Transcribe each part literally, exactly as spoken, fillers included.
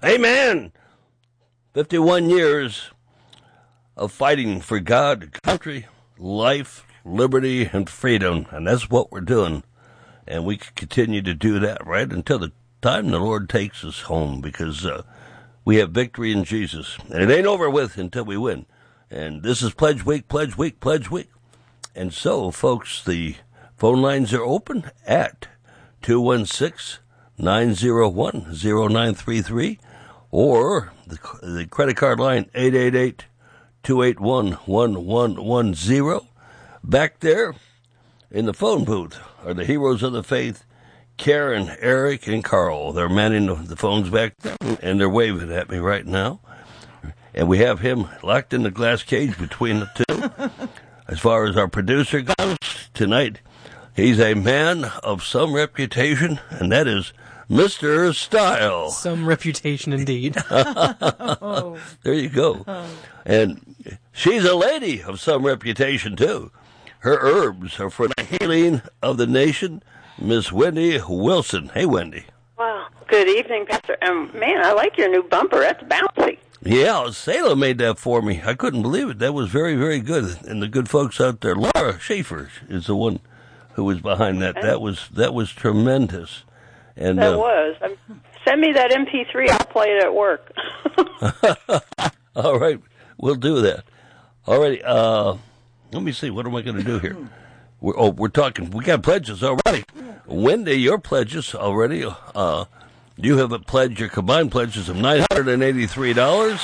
Amen. fifty-one years of fighting for God, country, life, liberty, and freedom. And that's what we're doing. And we can continue to do that right until the time the Lord takes us home, because uh, we have victory in Jesus. And it ain't over with until we win. And this is Pledge Week, Pledge Week, Pledge Week. And so, folks, the phone lines are open at two one six, nine zero one, zero nine three three or the, the credit card line eight eight eight, two eight one, one one one zero. Back there in the phone booth are the heroes of the faith, Karen, Eric, and Carl. They're manning the phones back there, and they're waving at me right now. And we have him locked in the glass cage between the two. As far as our producer goes tonight, he's a man of some reputation, and that is Mister Style. Some reputation indeed. Oh. There you go. Oh. And she's a lady of some reputation, too. Her herbs are for the healing of the nation, Miss Wendy Wilson. Hey, Wendy. Wow. Good evening, Pastor. Um, man, I like your new bumper. That's bouncy. Yeah, Salem made that for me. I couldn't believe it. That was very, very good. And the good folks out there, Laura Schaefer is the one who was behind that. That was that was tremendous. And that uh, was. Um, send me that M P three. I'll play it at work. All right, we'll do that. All right. Uh, let me see. What am I going to do here? We're, oh, we're talking. We got pledges already. Wendy, your pledges already. Uh, you have a pledge. Your combined pledges of nine hundred eighty-three dollars.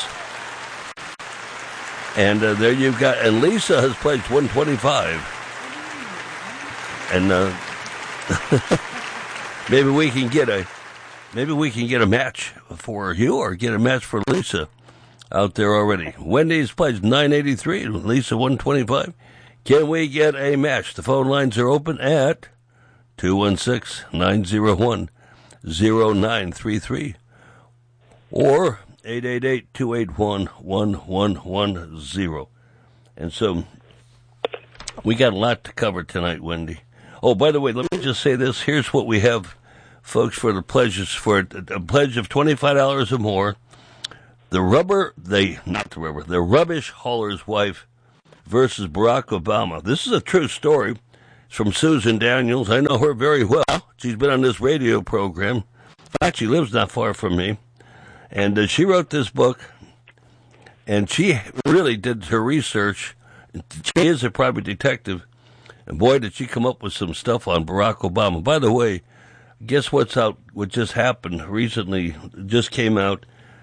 And uh, there you've got. And Lisa has pledged one hundred twenty-five dollars. And uh, maybe we can get a maybe we can get a match for you, or get a match for Lisa out there already. Wendy's pledged nine hundred eighty-three dollars. Lisa one hundred twenty-five dollars. Can we get a match? The phone lines are open at two one six, nine zero one, zero nine three three or eight eight eight, two eight one, one one one zero. And so we got a lot to cover tonight, Wendy. Oh, by the way, let me just say this. Here's what we have, folks, for the pledges. For a, a pledge of twenty-five dollars or more, the rubber, the, not the rubber, the rubbish hauler's wife versus Barack Obama. This is a true story. It's from Susan Daniels. I know her very well. She's been on this radio program. In fact, she lives not far from me. And uh, she wrote this book, and she really did her research. She is a private detective, and boy, did she come up with some stuff on Barack Obama. By the way, guess what's out, what just happened recently, just came out,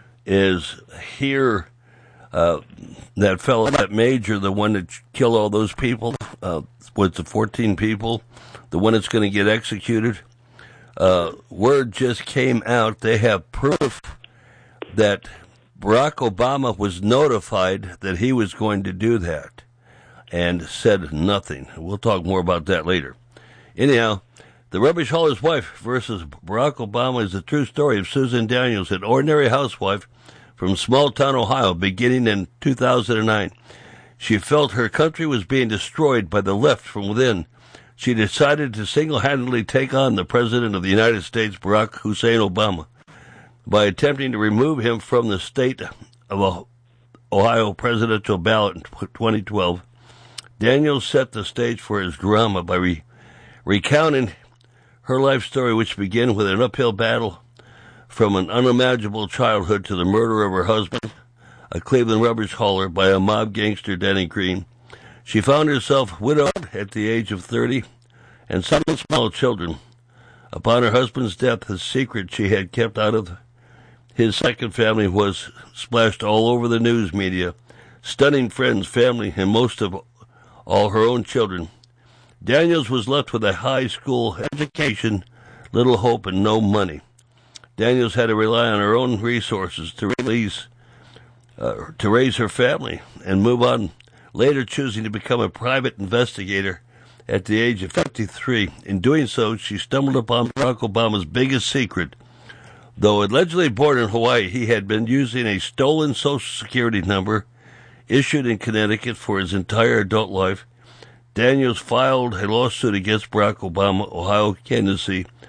is here, uh, that fellow, that major, the one that killed all those people, uh, what's the fourteen people, the one that's going to get executed, uh, word just came out, they have proof that Barack Obama was notified that he was going to do that and said nothing. We'll talk more about that later. Anyhow, the rubbish hauler's wife versus Barack Obama is the true story of Susan Daniels, an ordinary housewife from small-town Ohio, beginning in two thousand nine. She felt her country was being destroyed by the left from within. She decided to single-handedly take on the President of the United States, Barack Hussein Obama, by attempting to remove him from the state of Ohio presidential ballot in twenty twelve. Daniels set the stage for his drama by re- recounting her life story, which began with an uphill battle from an unimaginable childhood to the murder of her husband, a Cleveland rubbish hauler, by a mob gangster, Denny Green. She found herself widowed at the age of thirty and seven small children. Upon her husband's death, the secret she had kept out of his second family was splashed all over the news media, stunning friends, family, and most of all her own children. Daniels was left with a high school education, little hope, and no money. Daniels had to rely on her own resources to release, uh, to raise her family and move on, later choosing to become a private investigator at the age of fifty-three. In doing so, she stumbled upon Barack Obama's biggest secret. Though allegedly born in Hawaii, he had been using a stolen Social Security number issued in Connecticut for his entire adult life. Daniels filed a lawsuit against Barack Obama, Ohio candidacy,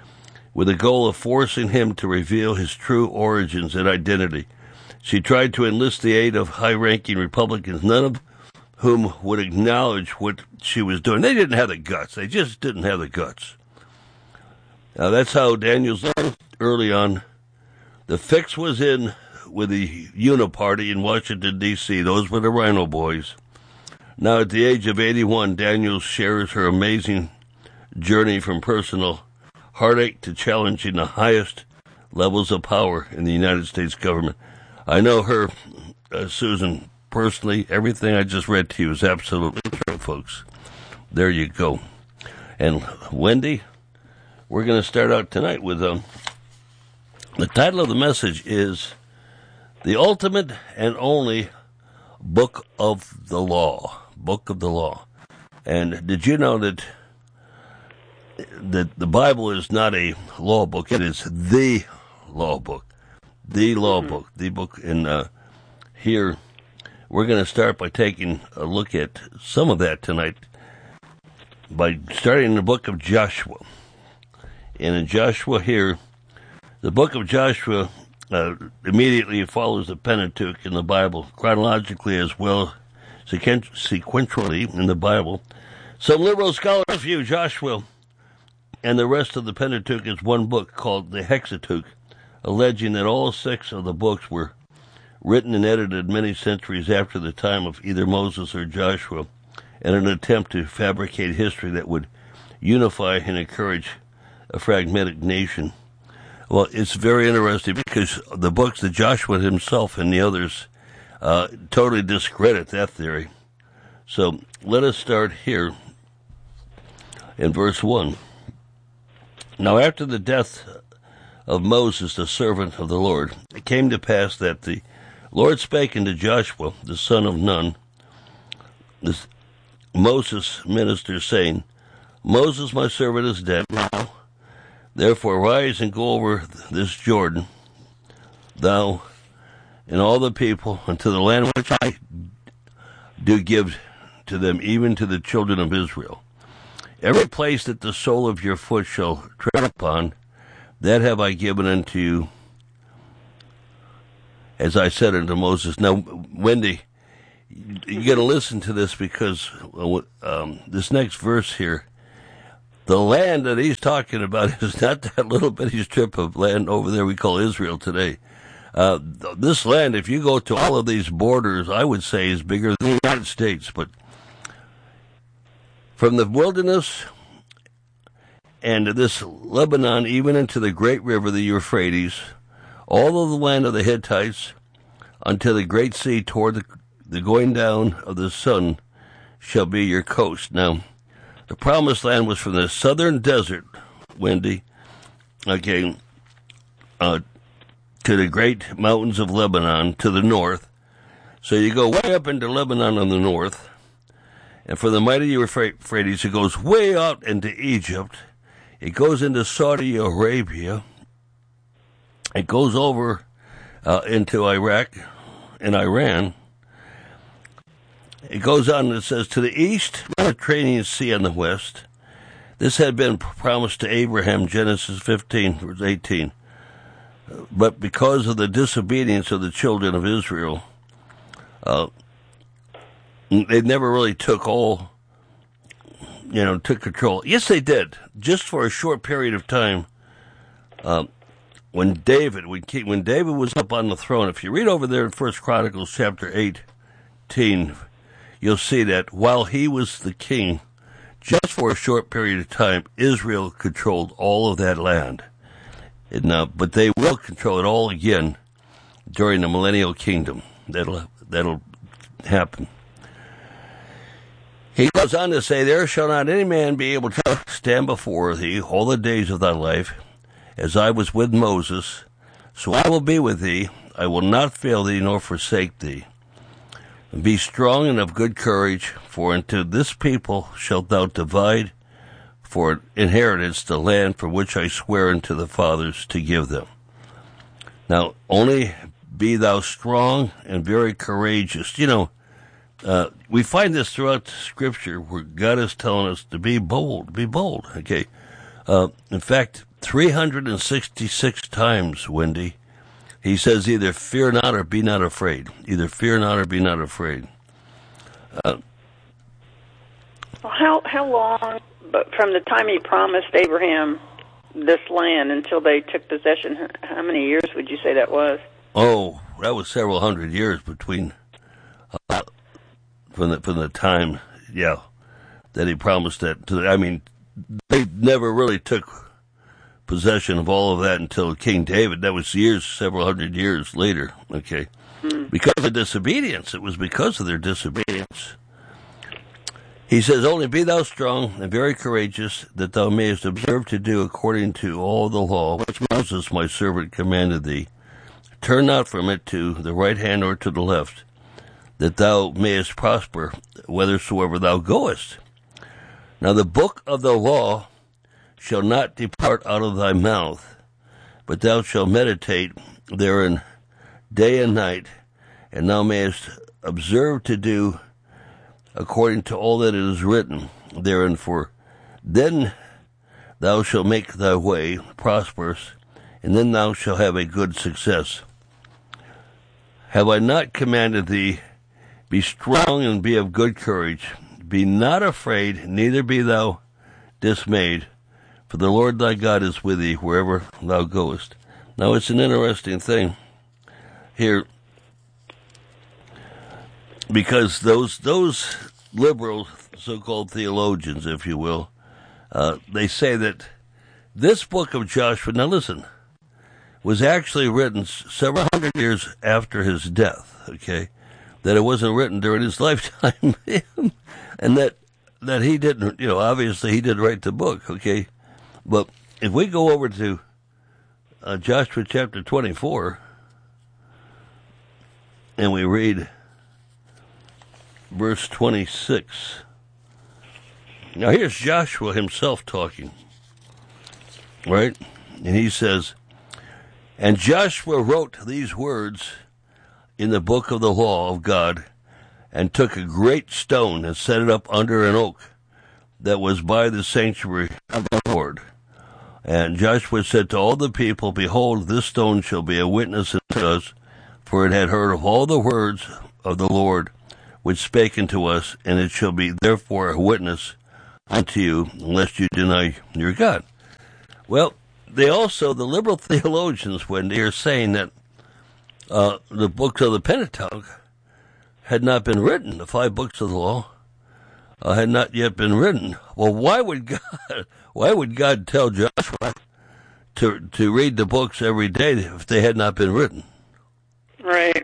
with the goal of forcing him to reveal his true origins and identity. She tried to enlist the aid of high-ranking Republicans, none of whom would acknowledge what she was doing. They didn't have the guts. They just didn't have the guts. Now, that's how Daniels learned early on. The fix was in with the Uniparty in Washington, D C Those were the Rhino Boys. Now, at the age of eighty-one, Daniels shares her amazing journey from personal heartache to challenging the highest levels of power in the United States government. I know her, uh, Susan, personally. Everything I just read to you is absolutely true, folks. There you go. And Wendy, we're going to start out tonight with um, the title of the message is The Ultimate and Only Book of the Law. Book of the Law. And did you know that that the Bible is not a law book? It is the law book. The law book. The book. And uh, here we're going to start by taking a look at some of that tonight by starting in the book of Joshua. And in Joshua here, the book of Joshua uh, immediately follows the Pentateuch in the Bible, chronologically as well sequen- sequentially in the Bible. Some liberal scholars view Joshua and the rest of the Pentateuch as one book called the Hexateuch, alleging that all six of the books were written and edited many centuries after the time of either Moses or Joshua, in an attempt to fabricate history that would unify and encourage a fragmented nation. Well, it's very interesting because the books that Joshua himself and the others uh, totally discredit that theory. So let us start here in verse one. Now after the death of Moses, the servant of the Lord, it came to pass that the Lord spake unto Joshua, the son of Nun, this Moses' minister, saying, Moses, my servant, is dead now. Therefore rise and go over this Jordan, thou and all the people, unto the land which I do give to them, even to the children of Israel. Every place that the sole of your foot shall tread upon, that have I given unto you, as I said unto Moses. Now, Wendy, you're going to listen to this because um, this next verse here, the land that he's talking about is not that little bitty strip of land over there we call Israel today. Uh, this land, if you go to all of these borders, I would say is bigger than the United States. But from the wilderness and this Lebanon, even into the great river, the Euphrates, all of the land of the Hittites, unto the great sea toward the, the going down of the sun, shall be your coast. Now, the promised land was from the southern desert, Wendy, okay, uh, to the great mountains of Lebanon to the north. So you go way up into Lebanon on the north, and from the mighty Euphrates, it goes way out into Egypt. It goes into Saudi Arabia. It goes over uh, into Iraq and Iran. It goes on and it says, to the east, Mediterranean Sea on the west. This had been promised to Abraham, Genesis fifteen, verse eighteen. But because of the disobedience of the children of Israel, uh, they never really took all, you know, took control. Yes, they did, just for a short period of time. Uh, when David, when, when David was up on the throne, if you read over there in First Chronicles chapter eighteen, you'll see that while he was the king, just for a short period of time, Israel controlled all of that land. And, uh, but they will control it all again during the millennial kingdom. That'll that'll happen. He goes on to say, there shall not any man be able to stand before thee all the days of thy life, as I was with Moses, so I will be with thee. I will not fail thee nor forsake thee. And be strong and of good courage, for unto this people shalt thou divide for inheritance the land for which I swear unto the fathers to give them. Now, only be thou strong and very courageous. You know, uh, we find this throughout the Scripture where God is telling us to be bold, be bold, okay? Uh, in fact, three hundred sixty-six times, Wendy, he says either fear not or be not afraid. Either fear not or be not afraid. Uh, well, how how long, but from the time he promised Abraham this land until they took possession, how many years would you say that was? Oh, that was several hundred years between uh, from the from the time, yeah, that he promised that. To, I mean, they never really took possession of all of that until King David. That was years, several hundred years later. Okay, mm. Because of disobedience. It was because of their disobedience. He says, "Only be thou strong and very courageous, that thou mayest observe to do according to all the law which Moses my servant commanded thee. Turn not from it to the right hand or to the left, that thou mayest prosper whithersoever thou goest. Now the book of the law shall not depart out of thy mouth, but thou shalt meditate therein day and night, and thou mayest observe to do according to all that is written therein, for then thou shalt make thy way prosperous, and then thou shalt have a good success. Have I not commanded thee, be strong and be of good courage, be not afraid, neither be thou dismayed, for the Lord thy God is with thee wherever thou goest." Now it's an interesting thing here, because those those liberal so-called theologians, if you will, uh, they say that this book of Joshua, now listen, was actually written several hundred years after his death, okay? That it wasn't written during his lifetime, and that that he didn't, you know, obviously he didn't write the book, okay? But if we go over to uh, Joshua chapter twenty-four, and we read verse twenty-six. Now here's Joshua himself talking, right? And he says, "And Joshua wrote these words in the book of the law of God, and took a great stone and set it up under an oak that was by the sanctuary of the Lord. And Joshua said to all the people, Behold, this stone shall be a witness unto us, for it had heard of all the words of the Lord, which spake unto us, and it shall be therefore a witness unto you, lest you deny your God." Well, they also, the liberal theologians, when they are saying that uh, the books of the Pentateuch had not been written, the five books of the law uh, had not yet been written. Well, why would God, why would God tell Joshua to to read the books every day if they had not been written? Right.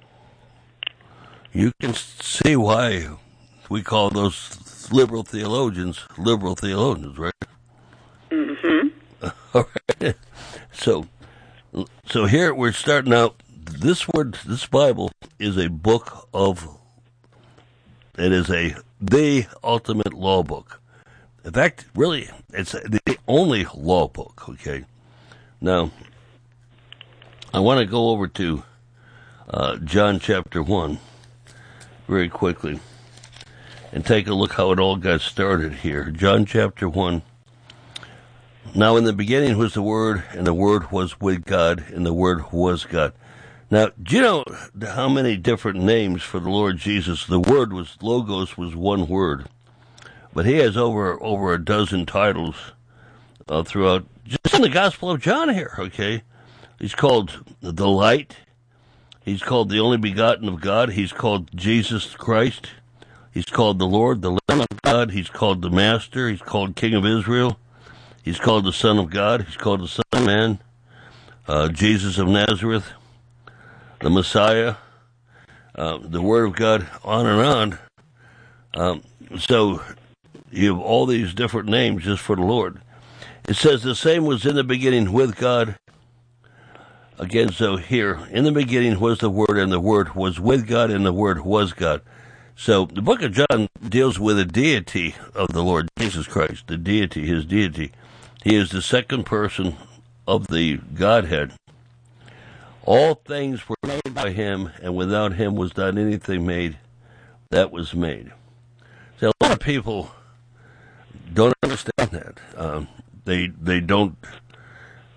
You can see why we call those liberal theologians liberal theologians, right? Mm-hmm. All right. So, so here we're starting out. This word, this Bible, is a book of. It is a the ultimate law book. In fact, really, it's the only law book. Okay. Now, I want to go over to uh, John chapter one very quickly and take a look how it all got started here. John chapter one. Now in the beginning was the Word, and the Word was with God, and the Word was God. Now, do you know how many different names for the Lord Jesus? The Word was, Logos was one word, but he has over over a dozen titles uh, throughout, just in the Gospel of John here, okay? He's called the Light. He's called the Only Begotten of God. He's called Jesus Christ. He's called the Lord, the Lamb of God. He's called the Master. He's called King of Israel. He's called the Son of God. He's called the Son of Man. Uh, Jesus of Nazareth. The Messiah. Uh, the Word of God. On and on. Um, so you have all these different names just for the Lord. It says the same was in the beginning with God. Again, so here, in the beginning was the Word, and the Word was with God, and the Word was God. So the book of John deals with the deity of the Lord Jesus Christ, the deity, his deity. He is the second person of the Godhead. All things were made by him, and without him was not anything made that was made. So a lot of people don't understand that. Um, they they don't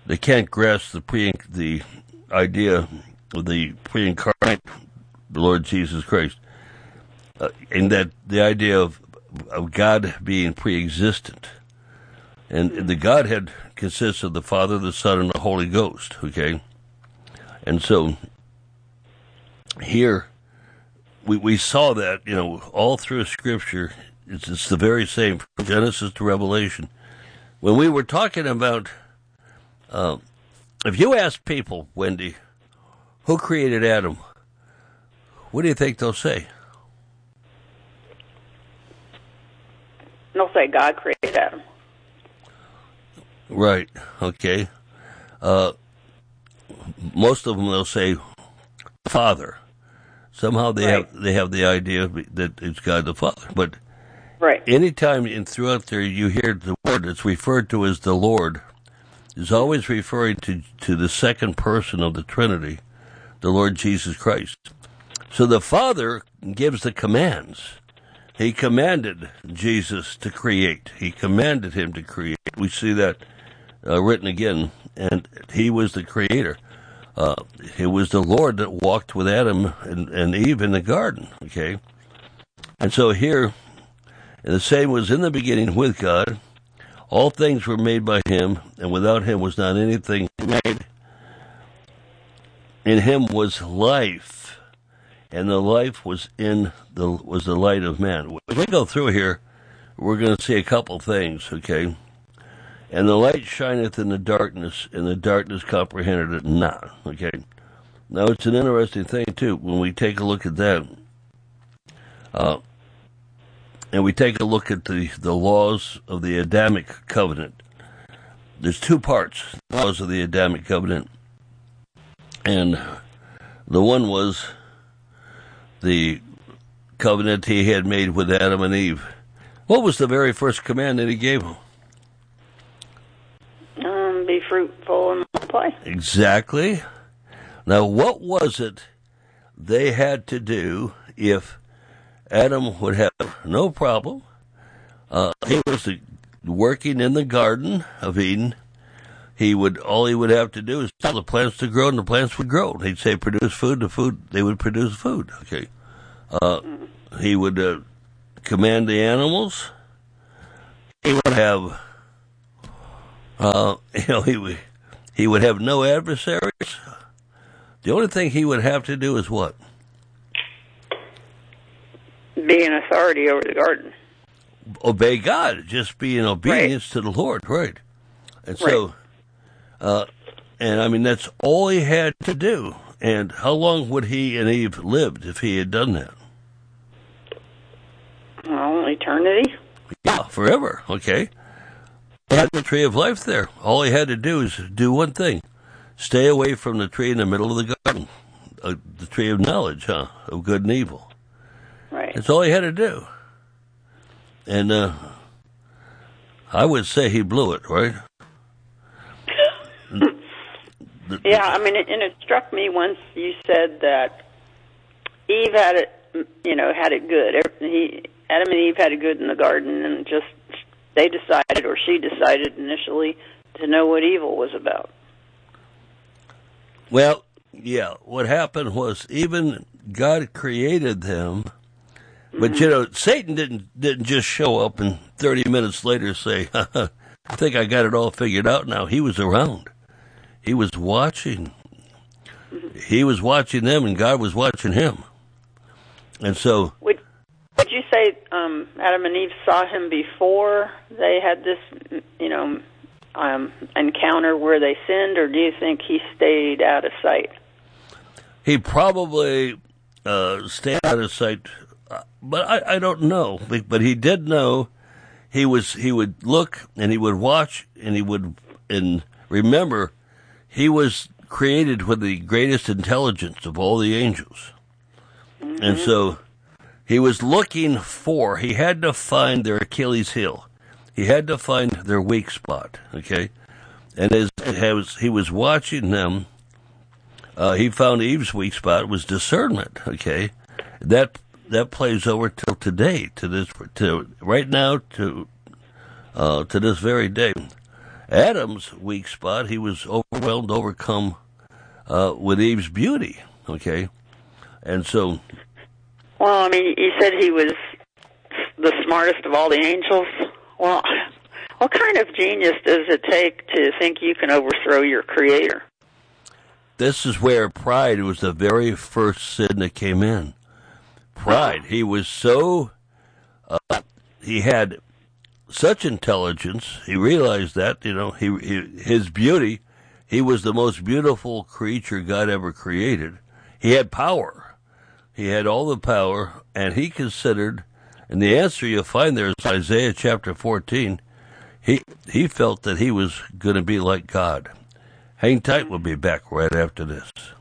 they can't grasp the pre the idea of the pre-incarnate Lord Jesus Christ, uh, and that the idea of of God being pre-existent, and the Godhead consists of the Father, the Son, and the Holy Ghost. Okay, and so here we we saw that, you know, all through Scripture. It's, it's the very same from Genesis to Revelation. When we were talking about, uh, if you ask people, Wendy, who created Adam, what do you think they'll say? They'll say God created Adam. Right. Okay. Uh, most of them, they'll say Father. Somehow they right. have they have the idea that it's God the Father. But right. anytime in throughout there you hear the word that's referred to as the Lord, is always referring to, to the second person of the Trinity, the Lord Jesus Christ. So the Father gives the commands. He commanded Jesus to create. He commanded him to create. We see that uh, written again, and he was the creator. Uh, it was the Lord that walked with Adam and, and Eve in the garden, okay? And so here, and the same was in the beginning with God. All things were made by him, and without him was not anything made. In him was life, and the life was in the was the light of man. As we go through here, we're going to see a couple things, okay? And the light shineth in the darkness, and the darkness comprehended it not, okay? Now, it's an interesting thing, too, when we take a look at that. Uh, and we take a look at the, the laws of the Adamic covenant. There's two parts, the laws of the Adamic covenant. And the one was the covenant he had made with Adam and Eve. What was the very first command that he gave them? Um, be fruitful and multiply. Exactly. Now, what was it they had to do if Adam would have no problem? Uh, he was the, working in the Garden of Eden. He would all he would have to do is tell the plants to grow, and the plants would grow. He'd say, "Produce food." The food they would produce food. Okay. Uh, he would uh, command the animals. He would have, uh, you know, he would he would have no adversaries. The only thing he would have to do is what? Be an authority over the garden. Obey God. Just be in obedience right. to the Lord, right? And so. Right. Uh, and I mean, that's all he had to do. And how long would he and Eve lived if he had done that? Well, eternity. Yeah, forever. Okay. He had the tree of life there. All he had to do is do one thing: stay away from the tree in the middle of the garden, uh, the tree of knowledge, huh, of good and evil. Right. That's all he had to do. And uh, I would say he blew it, right? Yeah, I mean, it, and it struck me once you said that Eve had it, you know, had it good. He, Adam and Eve had it good in the garden, and just they decided, or she decided initially, to know what evil was about. Well, yeah, what happened was even God created them, but, mm-hmm. you know, Satan didn't didn't just show up and thirty minutes later say, I think I got it all figured out now. He was around. He was watching. He was watching them, and God was watching him. And so... Would, would you say um, Adam and Eve saw him before they had this, you know, um, encounter where they sinned, or do you think he stayed out of sight? He probably uh, stayed out of sight, but I, I don't know. But he did know he was. He would look, and he would watch, and he would and remember... He was created with the greatest intelligence of all the angels. Mm-hmm. And so he was looking for, he had to find their Achilles heel. He had to find their weak spot, okay? And as he was watching them, uh, he found Eve's weak spot was discernment, okay? That that plays over till today, to this, to right now, to uh, to this very day. Adam's weak spot, he was overwhelmed, overcome uh, with Eve's beauty, okay? And so... Well, I mean, you said he was the smartest of all the angels. Well, what kind of genius does it take to think you can overthrow your creator? This is where pride was the very first sin that came in. Pride. He was so... Uh, he had such intelligence. He realized that, you know, he, he his beauty, he was the most beautiful creature God ever created. He had power. He had all the power, and he considered, and the answer you'll find there is Isaiah chapter fourteen, he, he felt that he was going to be like God. Hang tight, we'll be back right after this.